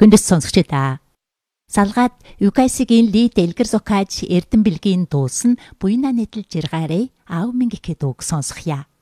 Хүндэс сонсогчдаа. Салгаад Юкайсигийн лид элгэр зокааж Эрдэнэ бэлгийн дуусан буйна нэтэл жиргаарэ аав минь гэхэд үг сонсохъя.